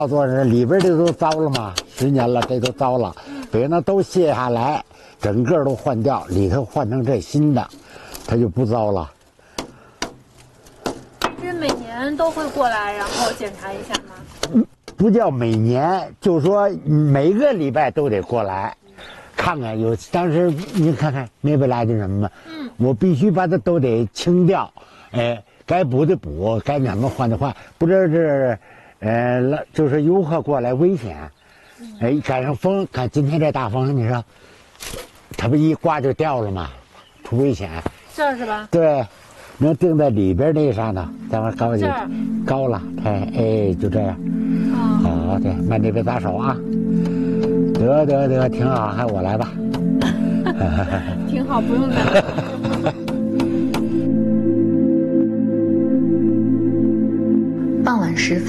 操作是里边的都糟了嘛，10年了，这都糟了，别那都卸下来，整个都换掉，里头换成这新的，它就不糟了。 是每年都会过来，然后检查一下吗？ 不叫每年，就是说每个礼拜都得过来，看看有。当时你看看没被来的什么吗？我必须把它都得清掉，该补的补，该怎么换的换，不知道是，就是游客过来危险，赶上风，看今天这大风，你说，它不一刮就掉了吗？图危险。 这儿是吧？ 对，能钉在里边那上头，咱们高这儿高了，就这样。好的，慢点别砸手啊。得，挺好，还我来吧。 挺好，不用再。